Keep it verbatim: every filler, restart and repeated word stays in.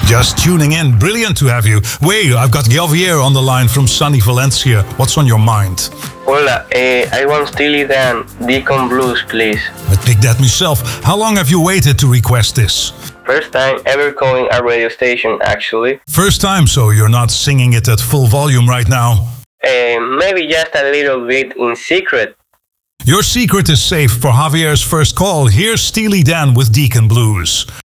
Just tuning in. Brilliant to have you. Wait, I've got Javier on the line from sunny Valencia. What's on your mind? Hola, eh, I want Steely Dan, Deacon Blues, please. I picked that myself. How long have you waited to request this? First time ever calling a radio station, actually. First time, so you're not singing it at full volume right now? Eh, maybe just a little bit in secret. Your secret is safe for Javier's first call. Here's Steely Dan with Deacon Blues.